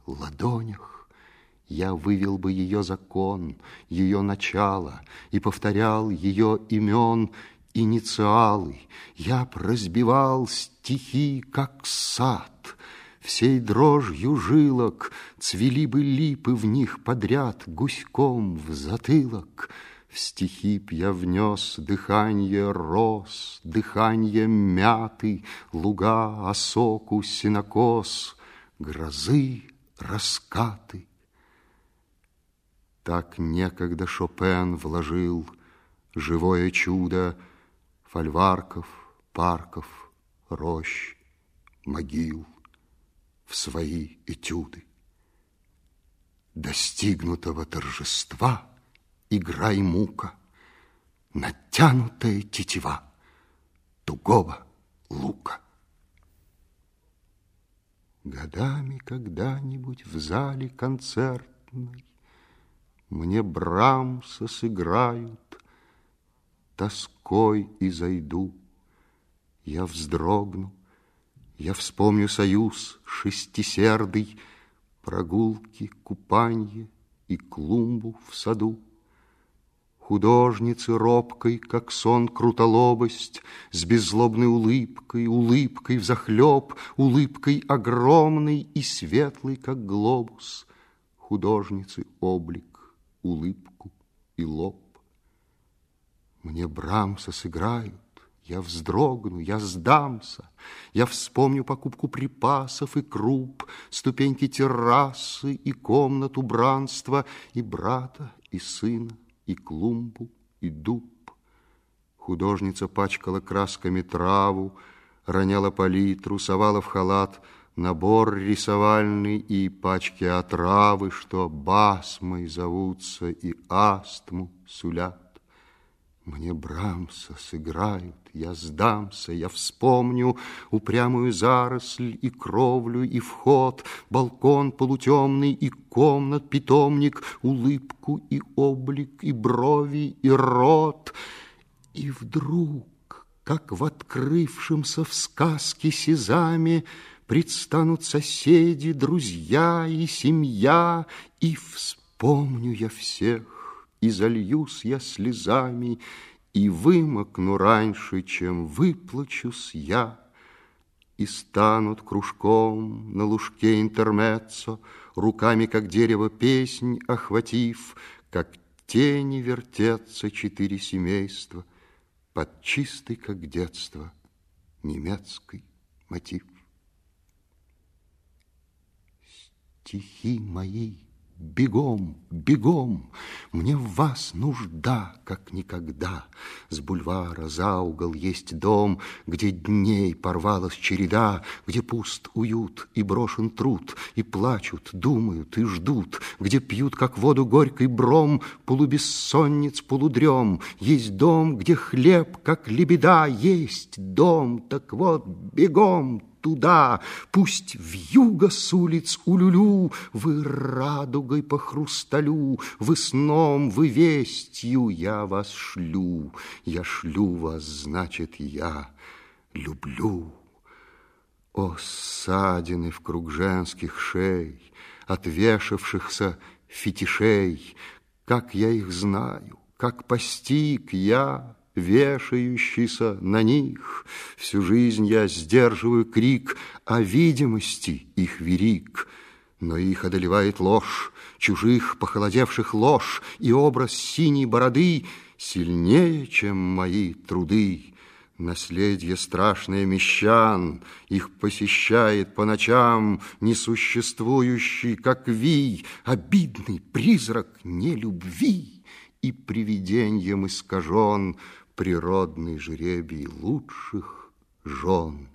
ладонях я вывел бы ее закон, ее начало, и повторял ее имен, инициалы. Я б разбивал стихи, как сад, всей дрожью жилок цвели бы липы в них подряд гуськом в затылок. В стихи б я внес дыханье роз, дыханье мяты, луга, осоку, сенокос, грозы, раскаты. Так некогда Шопен вложил живое чудо фольварков, парков, рощ, могил в свои этюды. Достигнутого торжества игра и мука, натянутая тетива тугого лука. Годами когда-нибудь в зале концертной мне Брамса сыграют, тоской и зайду. Я вздрогну, я вспомню союз шестисердый, прогулки, купанье и клумбу в саду. Художницы робкой, как сон крутолобость, с беззлобной улыбкой, улыбкой взахлеб, улыбкой огромной и светлой, как глобус. Художницы облик, улыбку и лоб. Мне Брамса сыграют, я вздрогну, я сдамся, я вспомню покупку припасов и круп, ступеньки террасы и комнат убранства, и брата, и сына, и клумбу, и дуб. Художница пачкала красками траву, роняла палитру, совала в халат набор рисовальный и пачки отравы, что басмой зовутся и астму сулят. Мне Брамса сыграют, я сдамся, я вспомню упрямую заросль и кровлю, и вход, балкон полутемный, и комнат питомник, улыбку и облик, и брови, и рот. И вдруг, как в открывшемся в сказке Сезаме, предстанут соседи, друзья и семья, и вспомню я всех, и зальюсь я слезами, и вымокну раньше, чем выплачусь я. И станут кружком на лужке интермеццо, руками, как дерево, песнь охватив, как тени вертятся четыре семейства под чистый, как детство, немецкий мотив. Стихи мои, бегом, бегом, мне в вас нужда, как никогда. С бульвара за угол есть дом, где дней порвалась череда, где пуст уют и брошен труд, и плачут, думают и ждут, где пьют, как воду горький бром, полубессонниц, полудрем. Есть дом, где хлеб, как лебеда, есть дом, так вот, бегом туда, пусть вьюга с улиц улюлю, вы радугой по хрусталю, вы сном, вы вестью, я вас шлю, я шлю вас, значит, я люблю. О, ссадины в круг женских шей, отвешавшихся фетишей, как я их знаю, как постиг я, вешающийся на них. Всю жизнь я сдерживаю крик о видимости их вериг, но их одолевает ложь, чужих похолодевших ложь, и образ синей бороды сильнее, чем мои труды. Наследие страшное мещан их посещает по ночам, несуществующий, как вий, обидный призрак нелюбви, и привиденьем искажен природный жребий лучших жен.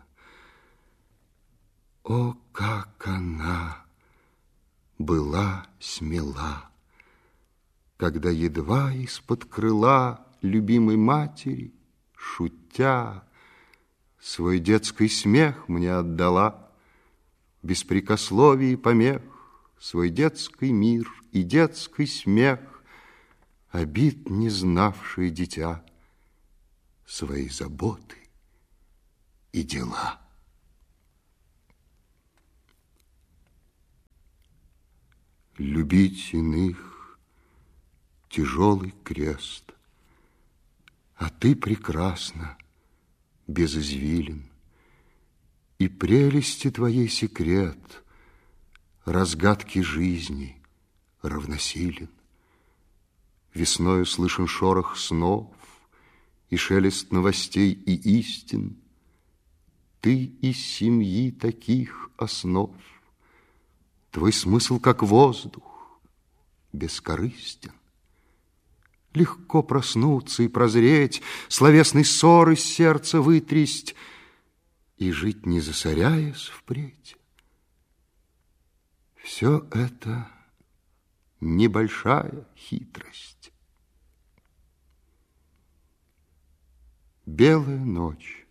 О, как она была смела, когда едва из-под крыла любимой матери, шутя, свой детский смех мне отдала, без прикословий и помех, свой детский мир и детский смех, обид не знавшее дитя, свои заботы и дела. любить иных тяжелый крест. А ты прекрасна, без извилин, и прелести твоей секрет разгадки жизни равносилен. Весною слышен шорох снов и шелест новостей и истин. Ты из семьи таких основ. Твой смысл, как воздух, бескорыстен. Легко проснуться и прозреть, словесный ссор из сердца вытрясть и жить, не засоряясь впредь. Все это небольшая хитрость. Белая ночь.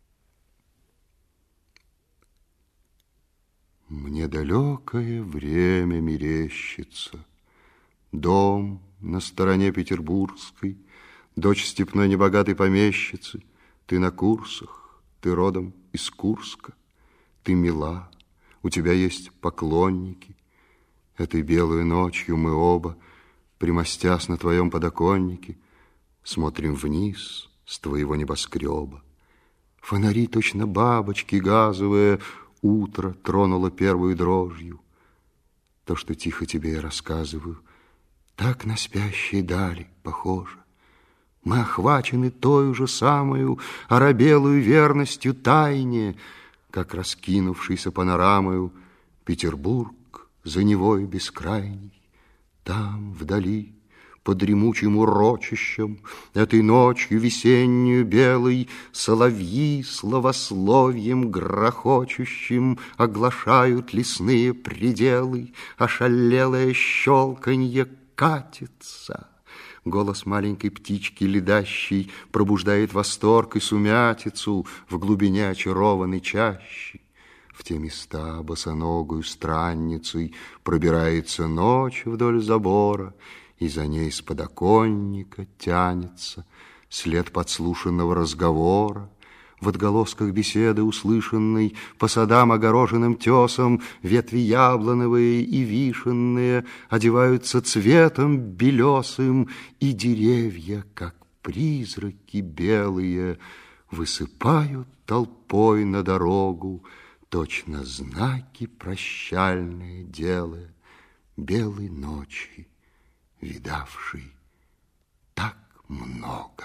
Мне далекое время мерещится. Дом на стороне петербургской, дочь степной небогатой помещицы. Ты на курсах, ты родом из Курска. Ты мила, у тебя есть поклонники. Этой белой ночью мы оба, примостясь на твоем подоконнике, смотрим вниз с твоего небоскреба. Фонари, точно бабочки газовые, утро тронуло первой дрожью. То, что тихо тебе я рассказываю, так на спящей дали похоже. Мы охвачены той же самою оробелую верностью тайне, как раскинувшийся панорамою Петербург за Невой бескрайней. Там, вдали, под дремучим урочищем, этой ночью весеннюю белой, соловьи словословием грохочущим оглашают лесные пределы, ошалелое щелканье катится. Голос маленькой птички ледащей пробуждает восторг и сумятицу в глубине очарованной чащи. В те места босоногую странницей пробирается ночь вдоль забора, и за ней с подоконника тянется след подслушанного разговора. В отголосках беседы услышанной по садам, огороженным тесом, ветви яблоновые и вишенные одеваются цветом белесым, и деревья, как призраки белые, высыпают толпой на дорогу, точно знаки прощальные делая, белой ночи, видавший так много.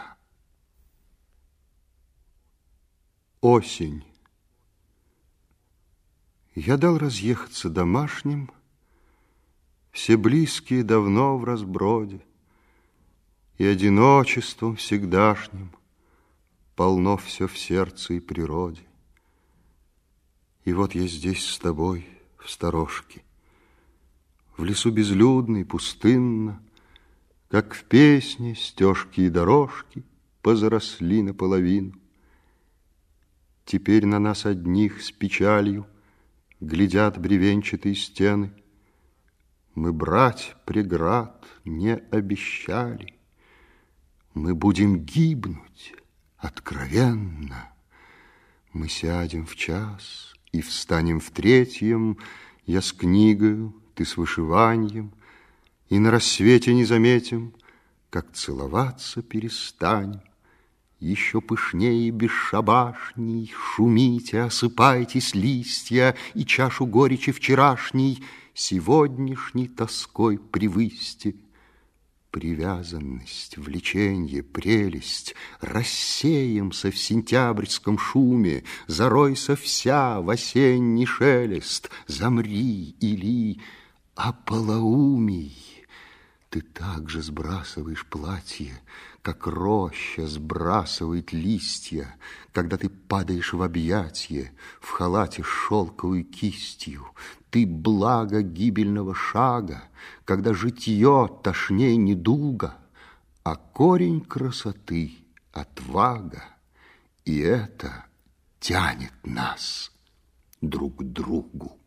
Осень. Я дал разъехаться домашним, все близкие давно в разброде, и одиночеством всегдашним полно все в сердце и природе. И вот я здесь с тобой в сторожке, в лесу безлюдно и пустынно, как в песне стежки и дорожки позаросли наполовину. Теперь на нас одних с печалью глядят бревенчатые стены. Мы брать преград не обещали. Мы будем гибнуть откровенно. Мы сядем в час и встанем в третьем, я с книгою, ты с вышиванием, и на рассвете не заметим, как целоваться перестанем. Еще пышнее и бесшабашней шумите, осыпайтесь листья, и чашу горечи вчерашней сегодняшней тоской превысьте. Привязанность, влеченье, прелесть рассеемся в сентябрьском шуме, заройся вся в осенний шелест, замри или ополоумий. Ты также сбрасываешь платье, как роща сбрасывает листья, когда ты падаешь в объятье в халате с шелковой кистью. Ты благо гибельного шага, когда житье тошней недуга, а корень красоты — отвага, и это тянет нас друг к другу.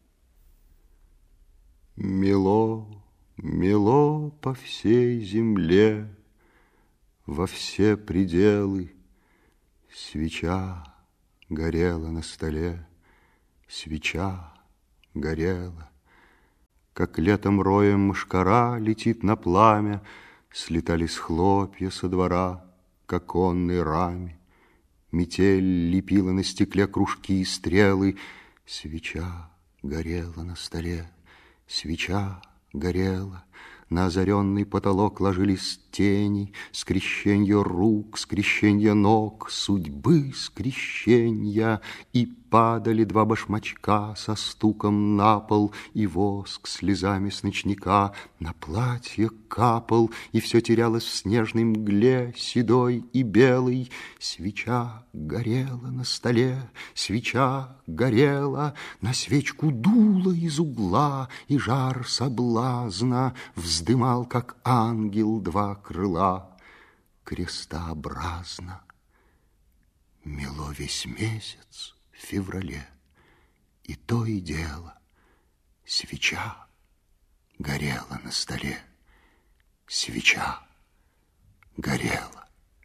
Мело, мело по всей земле, во все пределы, свеча горела на столе, свеча горела. как летом роем мошкара летит на пламя, слетались хлопья со двора к оконной раме. Метель лепила на стекле кружки и стрелы, свеча горела на столе, свеча горела. На озаренный потолок ложились тени, скрещенья рук, скрещенья ног, судьбы скрещенья, и падали два башмачка со стуком на пол, и воск слезами с ночника на платье капал, и все терялось в снежной мгле, седой и белый. Свеча горела на столе, свеча горела, на свечку дуло из угла, и жар соблазна вздымал, как ангел, два крыла крестообразно. Мело весь месяц в феврале, и то и дело свеча горела на столе, свеча горела.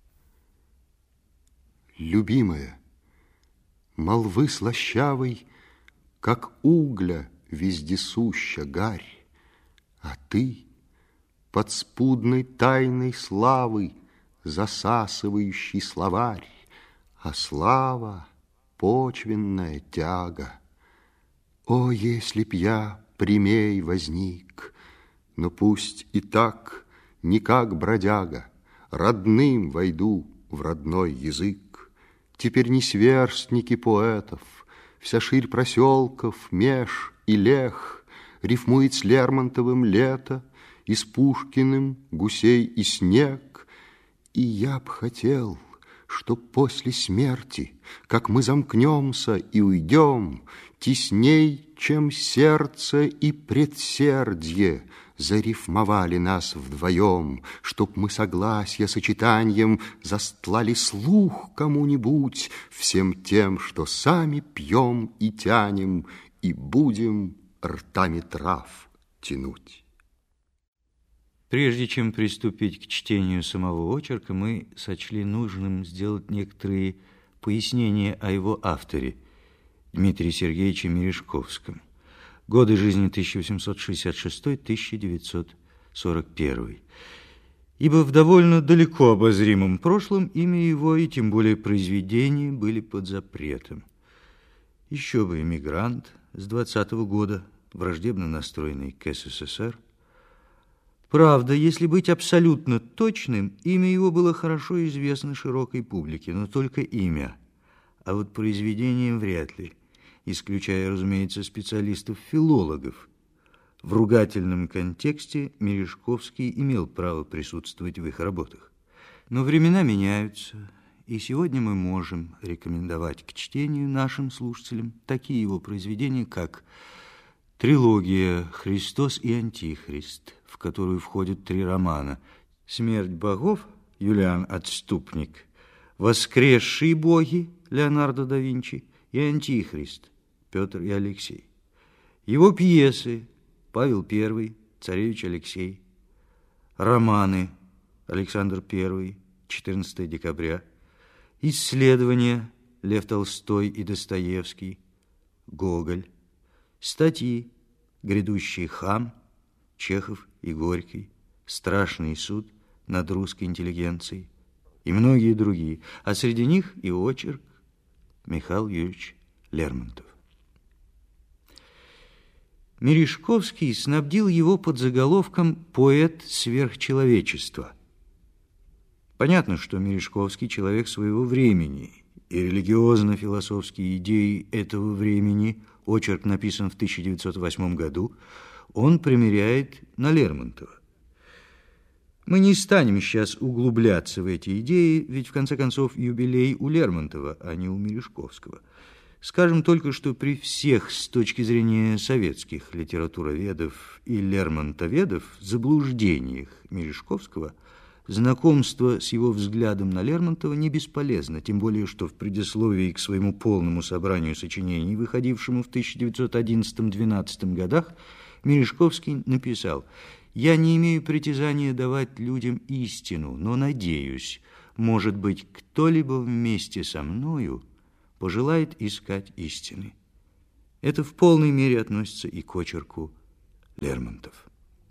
Любимая, молвы слащавой, как угля вездесуща гарь, а ты подспудной тайной славы, засасывающий словарь, а слава — почвенная тяга. О, если б я прямей возник, но пусть и так, не как бродяга, родным войду в родной язык. Теперь не сверстники поэтов, вся ширь проселков, меж и лех рифмует с Лермонтовым лето и с Пушкиным гусей и снег. И я б хотел, чтоб после смерти, как мы замкнемся и уйдем, тесней, чем сердце и предсердье, зарифмовали нас вдвоем, чтоб мы согласия сочетанием застлали слух кому-нибудь всем тем, что сами пьем и тянем, и будем ртами трав тянуть. Прежде чем приступить к чтению самого очерка, мы сочли нужным сделать некоторые пояснения о его авторе, Дмитрии Сергеевиче Мережковском. Годы жизни 1866-1941. Ибо в довольно далеко обозримом прошлом имя его и тем более произведения были под запретом. Еще бы эмигрант с 20-го года, враждебно настроенный к СССР. Правда, если быть абсолютно точным, имя его было хорошо известно широкой публике, но только имя. А вот произведением вряд ли, исключая, разумеется, специалистов-филологов. В ругательном контексте Мережковский имел право присутствовать в их работах. Но времена меняются, и сегодня мы можем рекомендовать к чтению нашим слушателям такие его произведения, как трилогия «Христос и Антихрист», в которую входят 3 романа: «Смерть богов» Юлиан Отступник, «Воскресшие боги» Леонардо да Винчи и «Антихрист» Петр и Алексей. Его пьесы: Павел I, Царевич Алексей, романы: Александр I, 14 декабря, исследования: Лев Толстой и Достоевский, Гоголь, статьи: «Грядущий хам», Чехов и Горький, «Страшный суд над русской интеллигенцией» и многие другие, а среди них и очерк Михаил Юрьевич Лермонтов. Мережковский снабдил его подзаголовком «Поэт сверхчеловечества». Понятно, что Мережковский человек своего времени, и религиозно-философские идеи этого времени, очерк написан в 1908 году, он примеряет на Лермонтова. Мы не станем сейчас углубляться в эти идеи, ведь в конце концов юбилей у Лермонтова, а не у Мережковского. Скажем только, что при всех с точки зрения советских литературоведов и лермонтоведов заблуждениях Мережковского знакомство с его взглядом на Лермонтова не бесполезно, тем более, что в предисловии к своему полному собранию сочинений, выходившему в 1911-12 годах, Мережковский написал: «Я не имею притязания давать людям истину, но надеюсь, может быть, кто-либо вместе со мною пожелает искать истины». Это в полной мере относится и к очерку Лермонтов.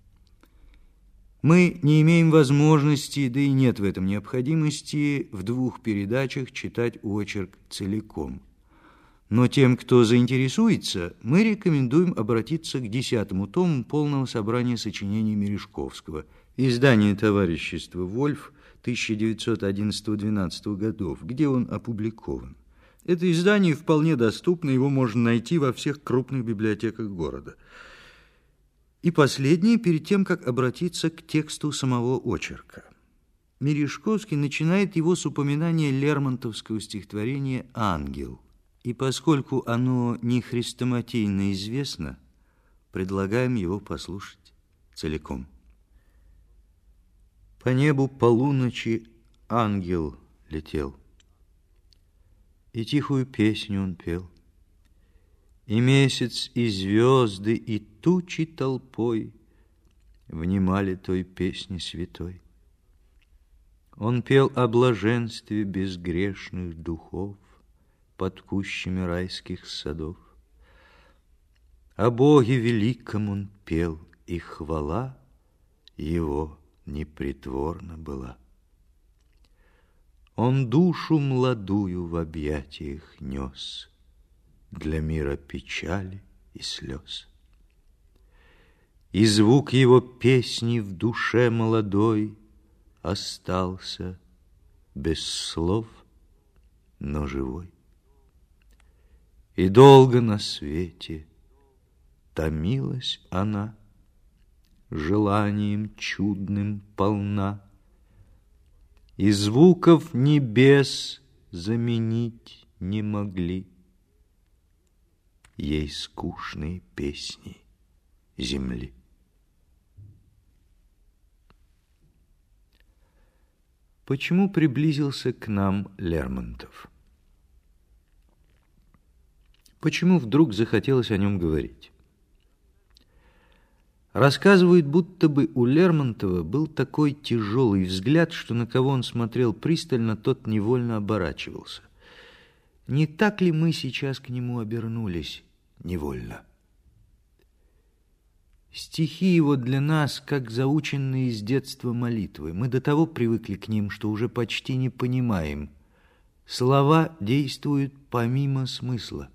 Мы не имеем возможности, да и нет в этом необходимости, в двух передачах читать очерк целиком. Но тем, кто заинтересуется, мы рекомендуем обратиться к 10-му тому полного собрания сочинений Мережковского, издание товарищества «Вольф» 1911-12 годов, где он опубликован. Это издание вполне доступно, его можно найти во всех крупных библиотеках города. И последнее, перед тем, как обратиться к тексту самого очерка. Мережковский начинает его с упоминания лермонтовского стихотворения «Ангел». И поскольку оно не хрестоматийно известно, предлагаем его послушать целиком. По небу полуночи ангел летел, и тихую песню он пел. И месяц, и звезды, и тучи толпой внимали той песне святой. Он пел о блаженстве безгрешных духов под кущами райских садов. О Боге великом он пел, и хвала его непритворна была. Он душу младую в объятиях нес для мира печали и слез. И звук его песни в душе молодой остался без слов, но живой. И долго на свете томилась она, желанием чудным полна, и звуков небес заменить не могли ей скучные песни земли. Почему приблизился к нам Лермонтов? Почему вдруг захотелось о нем говорить? Рассказывают, будто бы у Лермонтова был такой тяжелый взгляд, что на кого он смотрел пристально, тот невольно оборачивался. Не так ли мы сейчас к нему обернулись невольно? Стихи его для нас, как заученные с детства молитвы. Мы до того привыкли к ним, что уже почти не понимаем. Слова действуют помимо смысла.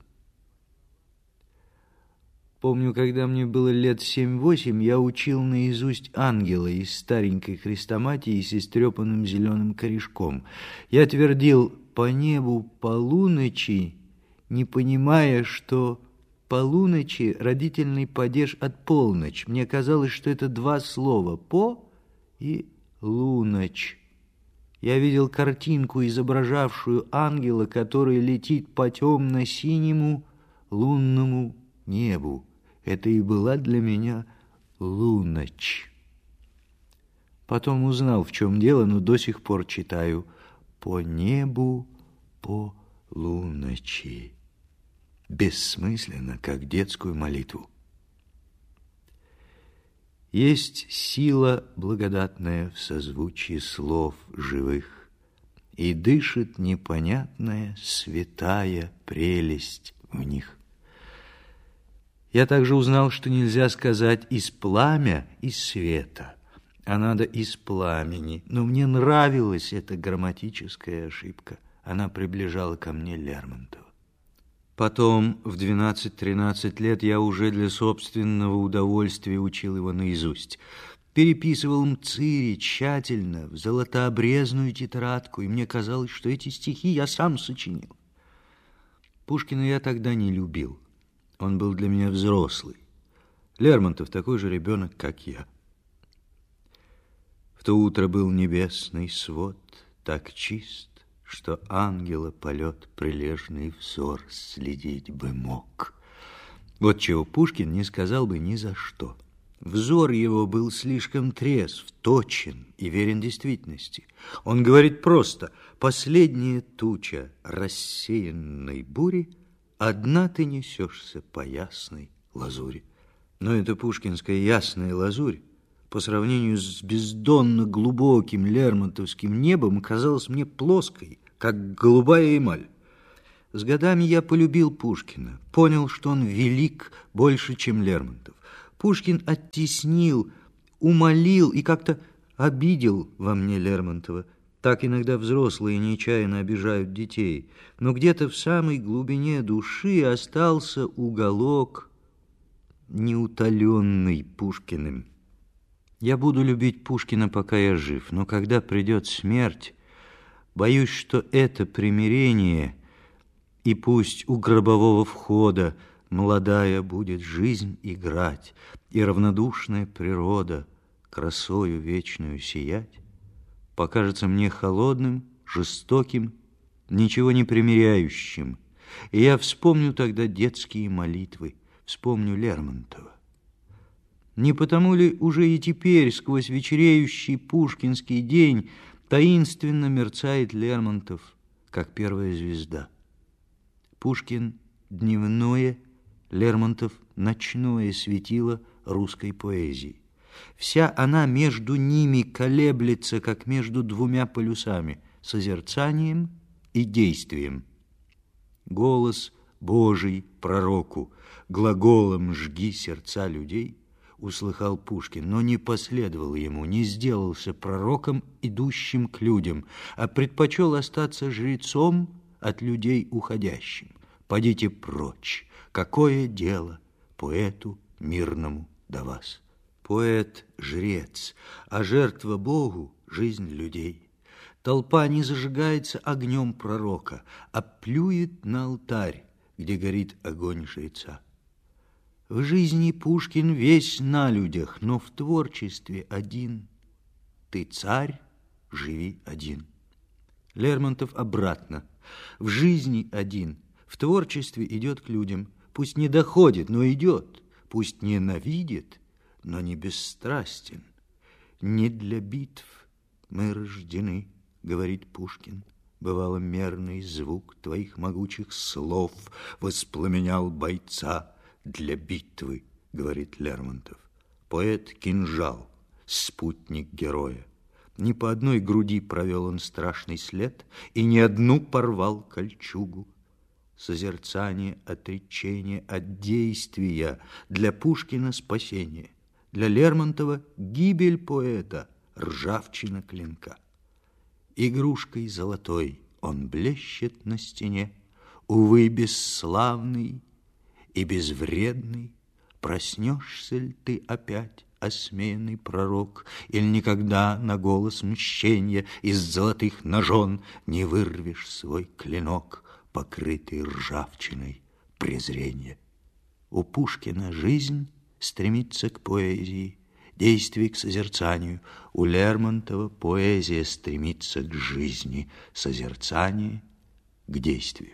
Помню, когда мне было лет 7-8, я учил наизусть «Ангела» из старенькой хрестоматии с истрепанным зеленым корешком. Я твердил «по небу полуночи», не понимая, что полуночи родительный падеж от полночь. Мне казалось, что это два слова «по» и «луночь». Я видел картинку, изображавшую ангела, который летит по темно-синему лунному небу. Это и была для меня луночь. Потом узнал, в чем дело, но до сих пор читаю «по небу по луночи». Бессмысленно, как детскую молитву. Есть сила благодатная в созвучии слов живых, и дышит непонятная святая прелесть в них. Я также узнал, что нельзя сказать «из пламя, из света», а надо «из пламени». Но мне нравилась эта грамматическая ошибка. Она приближала ко мне Лермонтова. Потом, в 12-13 лет, я уже для собственного удовольствия учил его наизусть. Переписывал мцири тщательно, в золотообрезную тетрадку, и мне казалось, что эти стихи я сам сочинил. Пушкина я тогда не любил. Он был для меня взрослый. Лермонтов такой же ребенок, как я. В то утро был небесный свод так чист, что ангела полет прилежный взор следить бы мог. Вот чего Пушкин не сказал бы ни за что. Взор его был слишком трезв, точен и верен действительности. Он говорит просто: «Последняя туча рассеянной бури, одна ты несешься по ясной лазури». Но эта пушкинская ясная лазурь по сравнению с бездонно глубоким лермонтовским небом казалась мне плоской, как голубая эмаль. С годами я полюбил Пушкина, понял, что он велик больше, чем Лермонтов. Пушкин оттеснил, умолил и как-то обидел во мне Лермонтова. Так иногда взрослые нечаянно обижают детей. Но где-то в самой глубине души остался уголок, неутоленный Пушкиным. Я буду любить Пушкина, пока я жив, но когда придет смерть, боюсь, что это примирение, и пусть у гробового входа молодая будет жизнь играть, и равнодушная природа красою вечную сиять, покажется мне холодным, жестоким, ничего не примиряющим, и я вспомню тогда детские молитвы, вспомню Лермонтова. Не потому ли уже и теперь сквозь вечереющий пушкинский день таинственно мерцает Лермонтов, как первая звезда? Пушкин — дневное, Лермонтов — ночное светило русской поэзии. Вся она между ними колеблется, как между двумя полюсами — созерцанием и действием. Голос Божий пророку глаголом «жги сердца людей» услыхал Пушкин, но не последовал ему, не сделался пророком, идущим к людям, а предпочел остаться жрецом от людей уходящим. Подите прочь, какое дело поэту мирному до вас? Поэт — жрец, а жертва Богу — жизнь людей. Толпа не зажигается огнем пророка, а плюет на алтарь, где горит огонь жреца. В жизни Пушкин весь на людях, но в творчестве один. Ты царь, живи один. Лермонтов обратно. В жизни один, в творчестве идет к людям. Пусть не доходит, но идет. Пусть ненавидит, но не бесстрастен. Не для битв мы рождены, говорит Пушкин. Бывало, мерный звук твоих могучих слов воспламенял бойца. Для битвы, говорит Лермонтов. Поэт — кинжал, спутник героя. Ни по одной груди провел он страшный след, и ни одну порвал кольчугу. Созерцание отречения от действия для Пушкина спасение, для Лермонтова гибель поэта, ржавчина клинка. Игрушкой золотой он блещет на стене, увы, бесславный и безвредный. Проснешься ли ты опять, осмеянный пророк, или никогда на голос мщения из золотых ножон не вырвешь свой клинок, покрытый ржавчиной презрения? У Пушкина жизнь стремится к поэзии, действие к созерцанию. У Лермонтова поэзия стремится к жизни, созерцание к действию.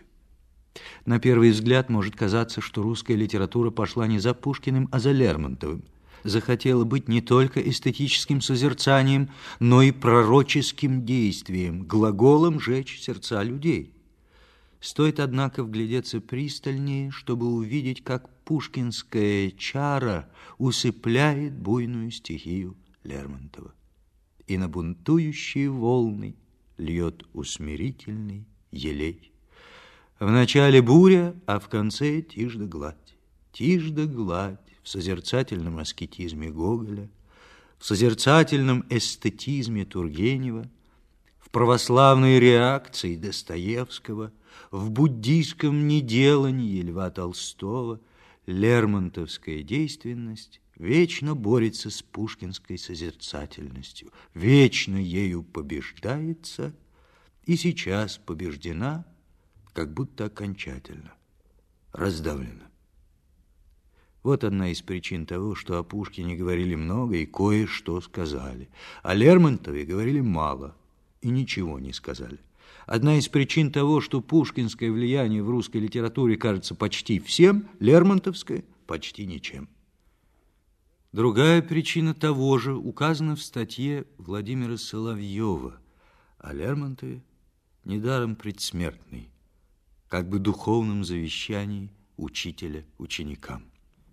На первый взгляд может казаться, что русская литература пошла не за Пушкиным, а за Лермонтовым. Захотела быть не только эстетическим созерцанием, но и пророческим действием, глаголом жечь сердца людей. Стоит, однако, вглядеться пристальнее, чтобы увидеть, как пушкинская чара усыпляет буйную стихию Лермонтова. И на бунтующие волны льет усмирительный елей. В начале буря, а в конце тишь да гладь. Тишь да гладь в созерцательном аскетизме Гоголя, в созерцательном эстетизме Тургенева, в православной реакции Достоевского, в буддийском неделании Льва Толстого. Лермонтовская действенность вечно борется с пушкинской созерцательностью, вечно ею побеждается и сейчас побеждена, как будто окончательно, раздавлена. Вот одна из причин того, что о Пушкине говорили много и кое-что сказали. О Лермонтове говорили мало и ничего не сказали. Одна из причин того, что пушкинское влияние в русской литературе кажется почти всем, лермонтовское – почти ничем. Другая причина того же указана в статье Владимира Соловьева о Лермонтове, недаром предсмертной, как бы духовном завещании учителя ученикам.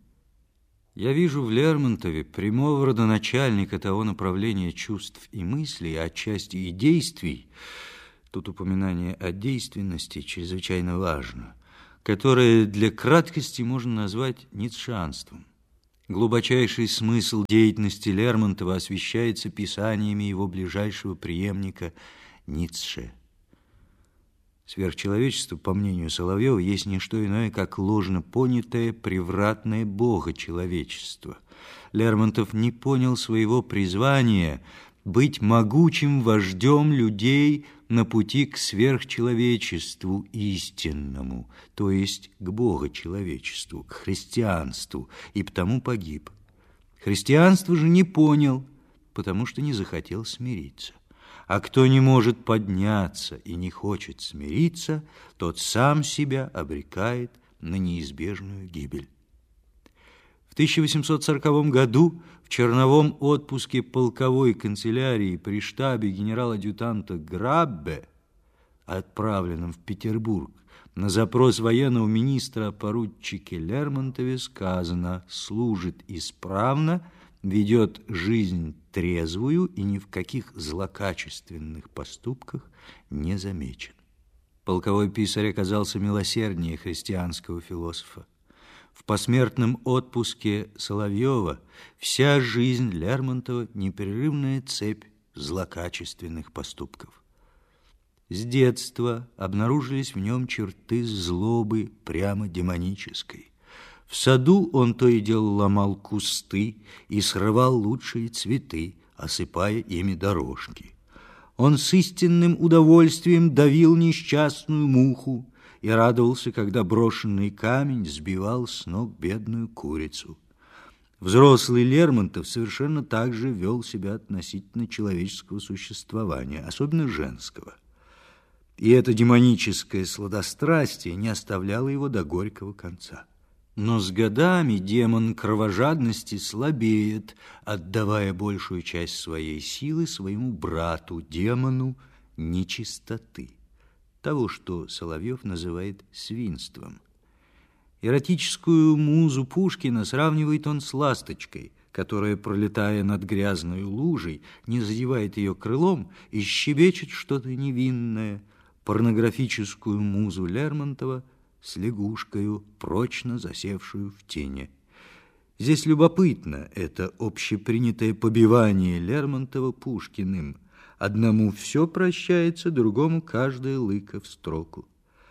Я вижу в Лермонтове прямого родоначальника того направления чувств и мыслей, а отчасти и действий, тут упоминание о действенности чрезвычайно важно, которое для краткости можно назвать ницшеанством. Глубочайший смысл деятельности Лермонтова освещается писаниями его ближайшего преемника Ницше. Сверхчеловечество, по мнению Соловьева, есть не что иное, как ложно понятое, превратное богочеловечество. Лермонтов не понял своего призвания быть могучим вождем людей на пути к сверхчеловечеству истинному, то есть к богочеловечеству, к христианству, и потому погиб. Христианство же не понял, потому что не захотел смириться. А кто не может подняться и не хочет смириться, тот сам себя обрекает на неизбежную гибель. В 1840 году в черновом отпуске полковой канцелярии при штабе генерал-адъютанта Граббе, отправленном в Петербург, на запрос военного министра о поручике Лермонтове сказано: «Служит исправно, ведет жизнь трезвую и ни в каких злокачественных поступках не замечен». Полковой писарь оказался милосерднее христианского философа. В посмертном отпуске Соловьева вся жизнь Лермонтова – непрерывная цепь злокачественных поступков. С детства обнаружились в нем черты злобы прямо демонической. В саду он то и дело ломал кусты и срывал лучшие цветы, осыпая ими дорожки. Он с истинным удовольствием давил несчастную муху и радовался, когда брошенный камень сбивал с ног бедную курицу. Взрослый Лермонтов совершенно так же вел себя относительно человеческого существования, особенно женского. И это демоническое сладострастие не оставляло его до горького конца. Но с годами демон кровожадности слабеет, отдавая большую часть своей силы своему брату, демону нечистоты, того, что Соловьев называет свинством. Эротическую музу Пушкина сравнивает он с ласточкой, которая, пролетая над грязной лужей, не задевает ее крылом и щебечет что-то невинное. Порнографическую музу Лермонтова с лягушкою, прочно засевшую в тени. Здесь любопытно это общепринятое побивание Лермонтова Пушкиным. Одному все прощается, другому каждая лыка в строку.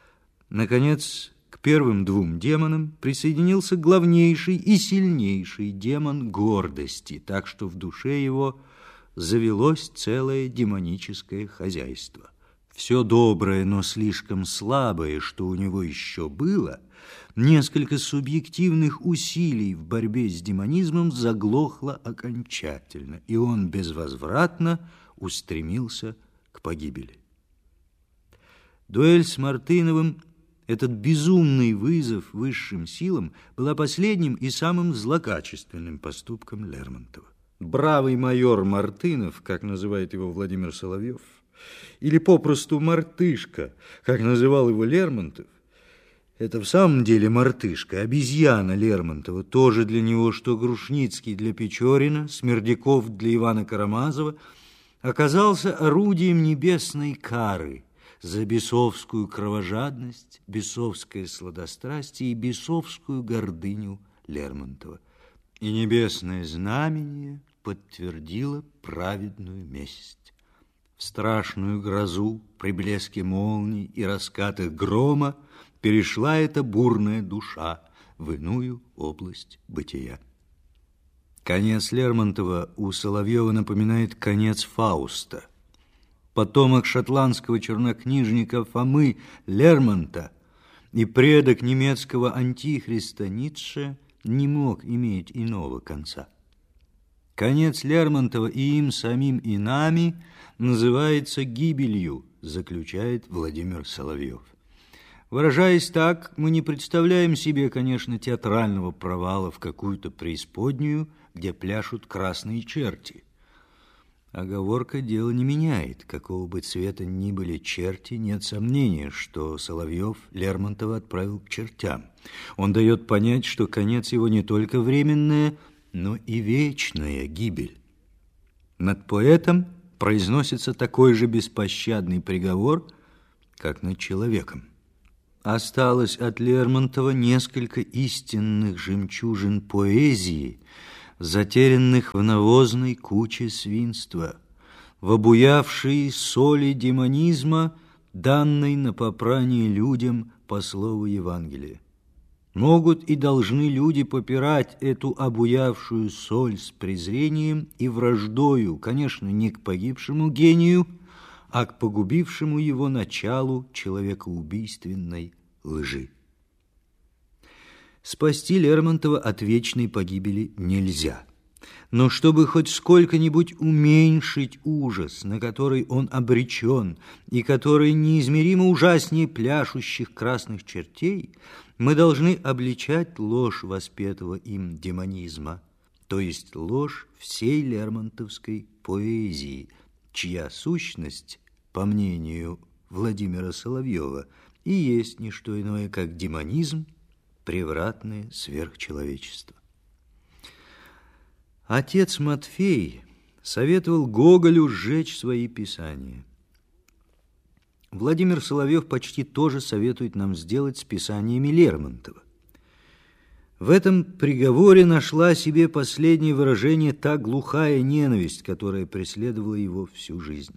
Наконец, к первым двум демонам присоединился главнейший и сильнейший демон гордости, так что в душе его завелось целое демоническое хозяйство. Все доброе, но слишком слабое, что у него еще было, несколько субъективных усилий в борьбе с демонизмом заглохло окончательно, и он безвозвратно устремился к погибели. Дуэль с Мартыновым, этот безумный вызов высшим силам, была последним и самым злокачественным поступком Лермонтова. Бравый майор Мартынов, как называет его Владимир Соловьев, или попросту мартышка, как называл его Лермонтов, это в самом деле мартышка, обезьяна Лермонтова, тоже для него, что Грушницкий для Печорина, Смердяков для Ивана Карамазова, оказался орудием небесной кары за бесовскую кровожадность, бесовское сладострастие и бесовскую гордыню Лермонтова. И небесное знамение подтвердило праведную месть. В страшную грозу при блеске молний и раскатах грома перешла эта бурная душа в иную область бытия. Конец Лермонтова у Соловьева напоминает конец Фауста. Потомок шотландского чернокнижника Фомы Лермонта и предок немецкого антихриста Ницше не мог иметь иного конца. Конец Лермонтова и им самим, и нами называется гибелью, заключает Владимир Соловьев. Выражаясь так, мы не представляем себе, конечно, театрального провала в какую-то преисподнюю, где пляшут красные черти. Оговорка дело не меняет. Какого бы цвета ни были черти, нет сомнения, что Соловьев Лермонтова отправил к чертям. Он дает понять, что конец его не только временная, но и вечная гибель. Над поэтом произносится такой же беспощадный приговор, как над человеком. осталось от Лермонтова несколько истинных жемчужин поэзии, затерянных в навозной куче свинства, в обуявшей соли демонизма, данной на попрание людям по слову Евангелия. Могут и должны люди попирать эту обуявшую соль с презрением и враждою, конечно, не к погибшему гению, а к погубившему его началу человекоубийственной лжи. Спасти Лермонтова от вечной погибели нельзя. Но чтобы хоть сколько-нибудь уменьшить ужас, на который он обречен, и который неизмеримо ужаснее пляшущих красных чертей, мы должны обличать ложь воспетого им демонизма, то есть ложь всей лермонтовской поэзии, чья сущность, по мнению Владимира Соловьева, и есть не что иное, как демонизм, превратное сверхчеловечество. Отец Матфей советовал Гоголю сжечь свои писания. Владимир Соловьев почти тоже советует нам сделать с писаниями Лермонтова. В этом приговоре нашла себе последнее выражение та глухая ненависть, которая преследовала его всю жизнь.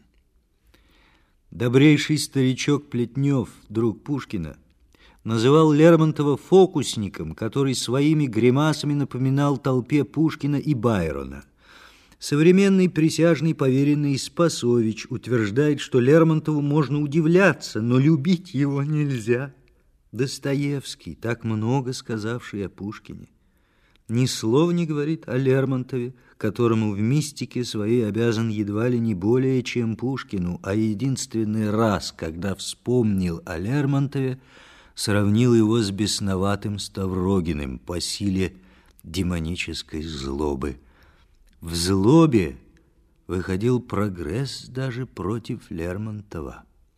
Добрейший старичок Плетнев, друг Пушкина, называл Лермонтова фокусником, который своими гримасами напоминал толпе Пушкина и Байрона. Современный присяжный поверенный Спасович утверждает, что Лермонтову можно удивляться, но любить его нельзя. Достоевский, так много сказавший о Пушкине, ни слова не говорит о Лермонтове, которому в мистике своей обязан едва ли не более, чем Пушкину, а единственный раз, когда вспомнил о Лермонтове, сравнил его с бесноватым Ставрогиным по силе демонической злобы. В злобе выходил прогресс даже против Лермонтова.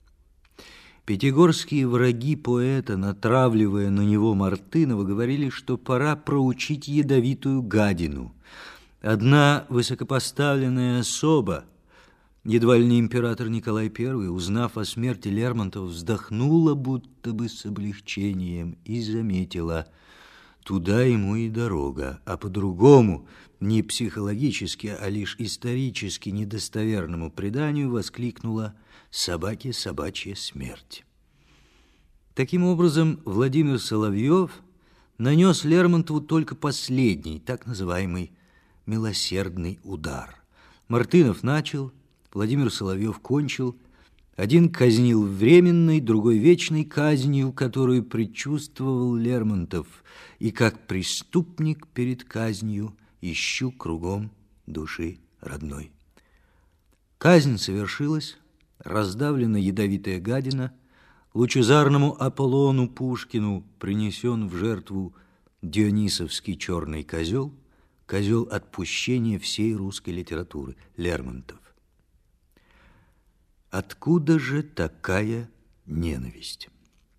Пятигорские враги поэта, натравливая на него Мартынова, говорили, что пора проучить ядовитую гадину. Одна высокопоставленная особа, едва ли не император Николай I, узнав о смерти Лермонтова, вздохнула будто бы с облегчением и заметила: туда ему и дорога, а по-другому, не психологически, а лишь исторически недостоверному преданию воскликнула: собаке собачья смерть. Таким образом, Владимир Соловьев нанес Лермонтову только последний, так называемый милосердный удар. Мартынов начал, Владимир Соловьев кончил. Один казнил временной, другой вечной казнью, которую предчувствовал Лермонтов, и как преступник перед казнью ищу кругом души родной. Казнь совершилась, раздавлена ядовитая гадина, лучезарному Аполлону Пушкину принесен в жертву дионисовский черный козел, козел отпущения всей русской литературы, Лермонтов. Откуда же такая ненависть?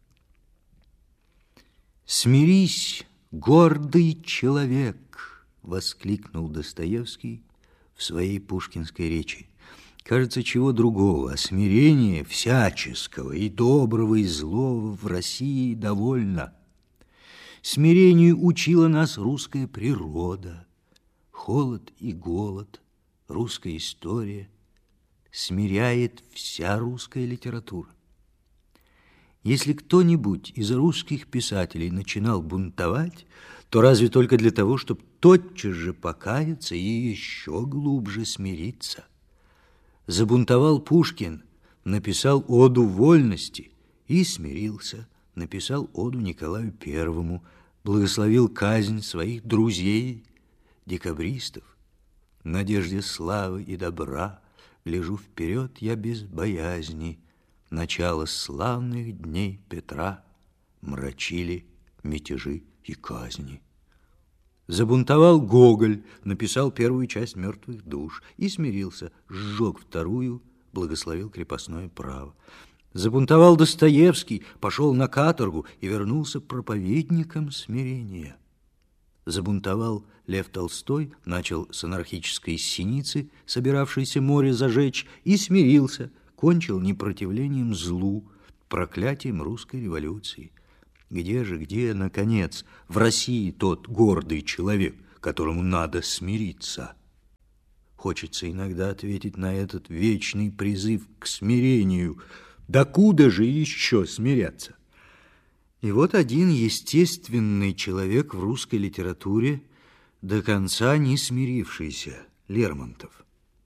«Смирись, гордый человек!» — воскликнул Достоевский в своей пушкинской речи. Кажется, чего другого, а смирения всяческого, и доброго, и злого в России довольно. Смирению учила нас русская природа, холод и голод, русская история. Смиряет вся русская литература. Если кто-нибудь из русских писателей начинал бунтовать, то разве только для того, чтобы тотчас же покаяться и еще глубже смириться. Забунтовал Пушкин, написал оду вольности и смирился, написал оду Николаю I, благословил казнь своих друзей, декабристов. В надежде славы и добра гляжу вперед я без боязни. Начало славных дней Петра мрачили мятежи и казни. Забунтовал Гоголь, написал первую часть «Мертвых душ» и смирился, сжег вторую, благословил крепостное право. Забунтовал Достоевский, пошел на каторгу и вернулся проповедником смирения. Забунтовал Лев Толстой, начал с анархической синицы, собиравшейся море зажечь, и смирился, кончил непротивлением злу, проклятием русской революции. Где, наконец, в России тот гордый человек, которому надо смириться? Хочется иногда ответить на этот вечный призыв к смирению. Докуда же еще смиряться? И вот один естественный человек в русской литературе, до конца не смирившийся, Лермонтов.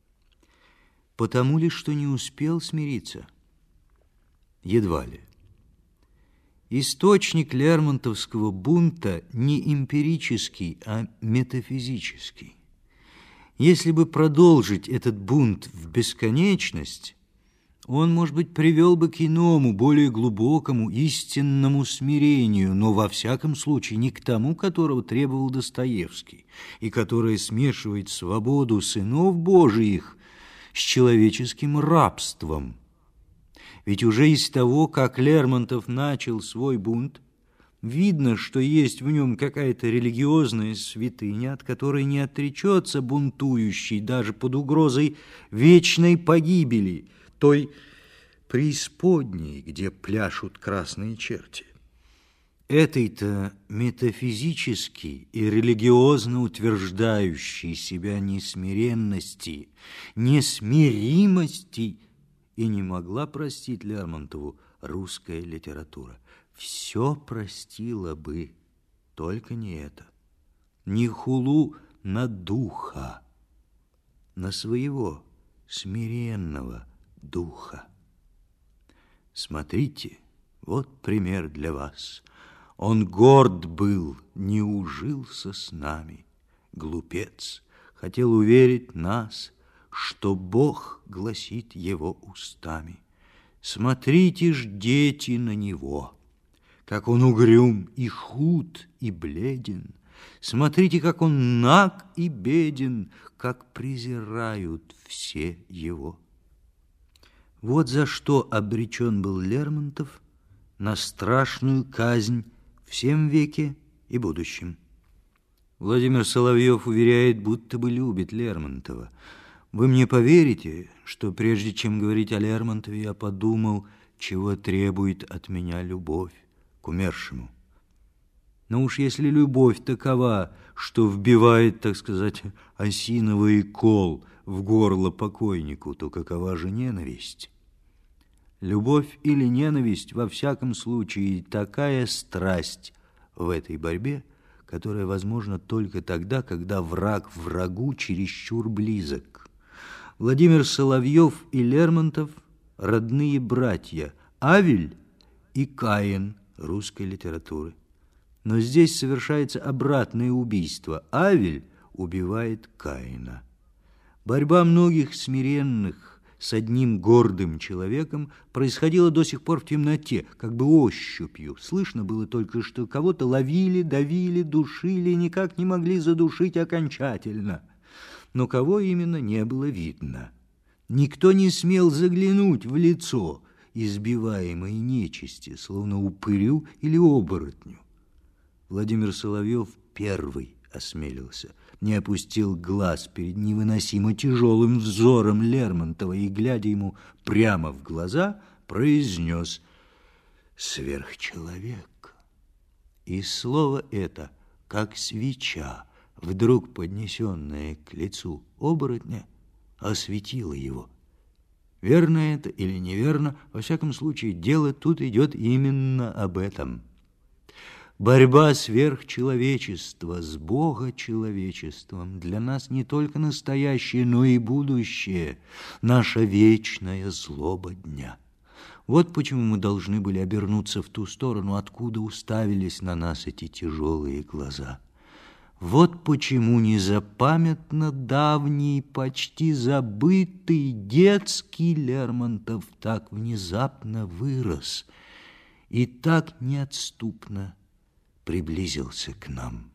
Потому ли, что не успел смириться? Едва ли. Источник лермонтовского бунта не эмпирический, а метафизический. Если бы продолжить этот бунт в бесконечность, он, может быть, привел бы к иному, более глубокому, истинному смирению, но во всяком случае не к тому, которого требовал Достоевский, и которое смешивает свободу сынов Божиих с человеческим рабством. Ведь уже из того, как Лермонтов начал свой бунт, видно, что есть в нем какая-то религиозная святыня, от которой не отречется бунтующий даже под угрозой вечной погибели, той преисподней, где пляшут красные черти. Этой-то метафизически и религиозно утверждающей себя несмиренности, несмиримости и не могла простить Лермонтову русская литература. Все простила бы, только не это. Не хулу на духа, на своего смиренного духа. Смотрите, вот пример для вас. Он горд был, не ужился с нами. Глупец, хотел уверить нас, что Бог гласит его устами. Смотрите ж, дети, на него, как он угрюм и худ и бледен. Смотрите, как он наг и беден, как презирают все его. Вот за что обречен был Лермонтов на страшную казнь в сем веке и будущем. Владимир Соловьев уверяет, будто бы любит Лермонтова. Вы мне поверите, что прежде чем говорить о Лермонтове, я подумал, чего требует от меня любовь к умершему. Но уж если любовь такова, что вбивает, так сказать, осиновый кол в горло покойнику, то какова же ненависть? Любовь или ненависть, во всяком случае, такая страсть в этой борьбе, которая возможна только тогда, когда враг врагу чересчур близок. Владимир Соловьев и Лермонтов – родные братья, Авель и Каин русской литературы. Но здесь совершается обратное убийство. Авель убивает Каина. Борьба многих смиренных с одним гордым человеком происходила до сих пор в темноте, как бы ощупью. Слышно было только, что кого-то ловили, давили, душили, никак не могли задушить окончательно. Но кого именно, не было видно. Никто не смел заглянуть в лицо избиваемой нечисти, словно упырю или оборотню. Владимир Соловьев первый осмелился, не опустил глаз перед невыносимо тяжелым взором Лермонтова и, глядя ему прямо в глаза, произнес: «Сверхчеловек». И слово это, как свеча, вдруг поднесенная к лицу оборотня, осветило его. Верно это или неверно, во всяком случае, дело тут идет именно об этом. Борьба сверхчеловечества с богочеловечеством для нас не только настоящее, но и будущее, наша вечная злоба дня. Вот почему мы должны были обернуться в ту сторону, откуда уставились на нас эти тяжелые глаза. Вот почему незапамятно давний, почти забытый детский Лермонтов так внезапно вырос и так неотступно приблизился к нам.